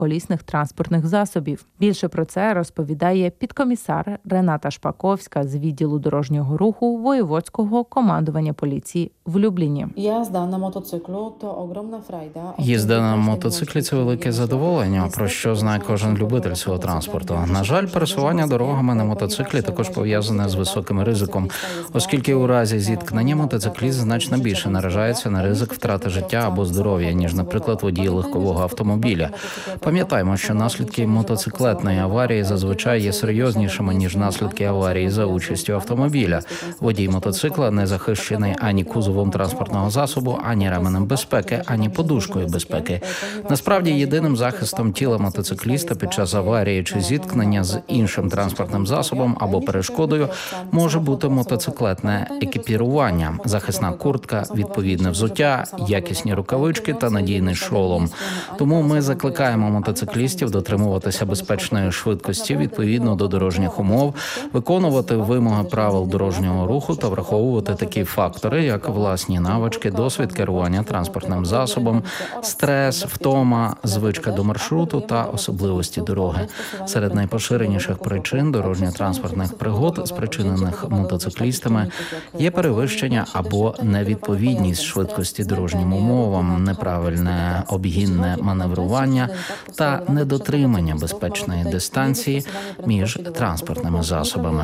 колісних транспортних засобів. Більше про це розповідає підкомісар Рената Шпаковська з відділу дорожнього руху Воєводського командування поліції в Любліні. Їзда на мотоциклі – це велике задоволення, про що знає кожен любитель цього транспорту. На жаль, пересування дорогами на мотоциклі також пов'язане з високим ризиком, оскільки у разі зіткнення мотоцикліст значно більше наражається на ризик втрати життя або здоров'я, ніж, наприклад, водій легкового автомобіля. Пам'ятаємо, що наслідки мотоциклетної аварії зазвичай є серйознішими, ніж наслідки аварії за участю автомобіля. Водій мотоцикла не захищений ані кузовом транспортного засобу, ані ременем безпеки, ані подушкою безпеки. Насправді, єдиним захистом тіла мотоцикліста під час аварії чи зіткнення з іншим транспортним засобом або перешкодою може бути мотоциклетне екіпірування, захисна куртка, відповідне взуття, якісні рукавички та надійний шолом. Тому ми закликаємо мотоциклістів дотримуватися безпечної швидкості відповідно до дорожніх умов, виконувати вимоги правил дорожнього руху та враховувати такі фактори, як власні навички, досвід керування транспортним засобом, стрес, втома, звичка до маршруту та особливості дороги. Серед найпоширеніших причин дорожньо-транспортних пригод, спричинених мотоциклістами, є перевищення або невідповідність швидкості дорожнім умовам, неправильне обгінне маневрування та недотримання безпечної дистанції між транспортними засобами.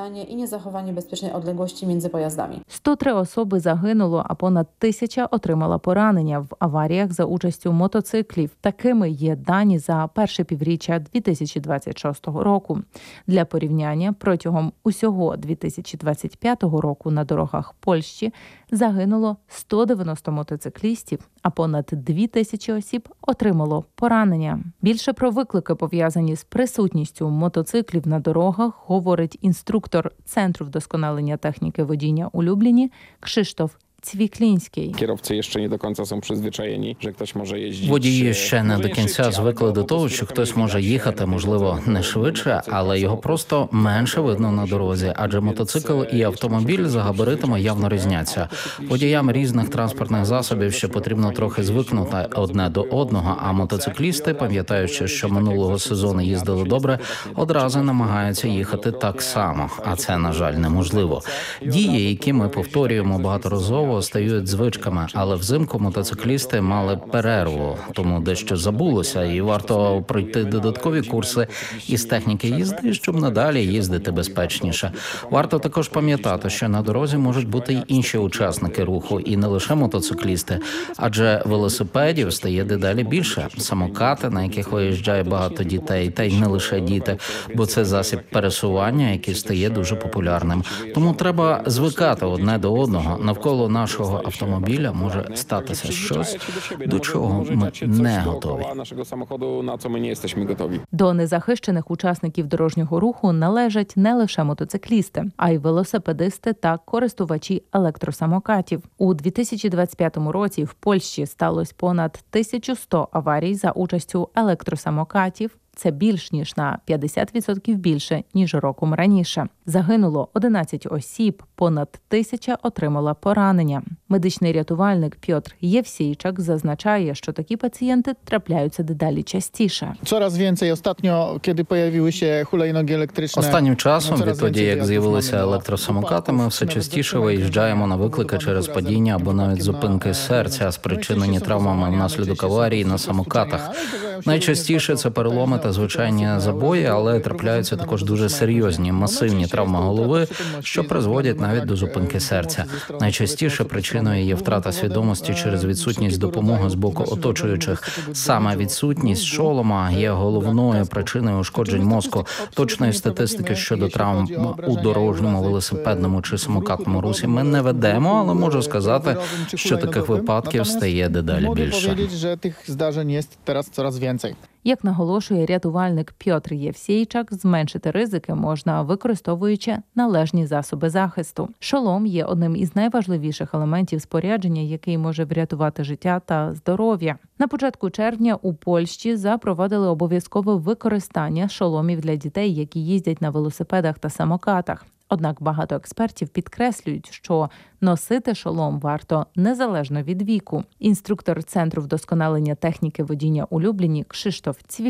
103 особи загинуло, а понад 1000 отримала поранення в аваріях за участю мотоциклів. Такими є дані за перше півріччя 2026 року. Для порівняння, протягом усього 2025 року на дорогах Польщі загинуло 190 мотоциклістів, а понад 2000 осіб отримало поранення. Більше про виклики, пов'язані з присутністю мотоциклів на дорогах, говорить інструктор Центру вдосконалення техніки водіння у Любліні Krzysztof Цвіклінський. Водії ще не до кінця звикли до того, що хтось може їхати, можливо, не швидше, але його просто менше видно на дорозі, адже мотоцикл і автомобіль за габаритами явно різняться. Водіям різних транспортних засобів ще потрібно трохи звикнути одне до одного, а мотоциклісти, пам'ятаючи, що минулого сезону їздили добре, одразу намагаються їхати так само, а це, на жаль, неможливо. Дії, які ми повторюємо багаторазово, стають звичками, але взимку мотоциклісти мали перерву, тому дещо забулося, і варто пройти додаткові курси із техніки їзди, щоб надалі їздити безпечніше. Варто також пам'ятати, що на дорозі можуть бути й інші учасники руху, і не лише мотоциклісти, адже велосипедів стає дедалі більше. Самокати, на яких виїжджає багато дітей, та й не лише діти, бо це засіб пересування, який стає дуже популярним. Тому треба звикати одне до одного. Навколо нашого автомобіля може статися щось, до чого ми не готові. До незахищених учасників дорожнього руху належать не лише мотоциклісти, а й велосипедисти та користувачі електросамокатів. У 2025 році в Польщі сталося понад 1100 аварій за участю електросамокатів. Це більш ніж на 50% більше, ніж роком раніше. Загинуло 11 осіб, понад 1000 отримала поранення. Медичний рятувальник Пьотр Євсійчак зазначає, що такі пацієнти трапляються дедалі частіше. Останнім часом, відтоді як з'явилися електросамокати, ми все частіше виїжджаємо на виклики через падіння або навіть зупинки серця, спричинені травмами внаслідок аварії на самокатах. Найчастіше це переломи та звичайні забої, але трапляються також дуже серйозні, масивні травми голови, що призводять навіть до зупинки серця. Найчастіше причиною є втрата свідомості через відсутність допомоги з боку оточуючих. Саме відсутність шолома є головною причиною ушкоджень мозку. Точної статистики щодо травм у дорожньому, велосипедному чи самокатному русі ми не ведемо, але можу сказати, що таких випадків стає дедалі більше. Як наголошує рятувальник Пьотр Євсійчак, зменшити ризики можна, використовуючи належні засоби захисту. Шолом є одним із найважливіших елементів спорядження, який може врятувати життя та здоров'я. На початку червня у Польщі запровадили обов'язкове використання шоломів для дітей, які їздять на велосипедах та самокатах. Однак багато експертів підкреслюють, що носити шолом варто незалежно від віку. Інструктор Центру вдосконалення техніки водіння у Любліні Кшиштоф Цвік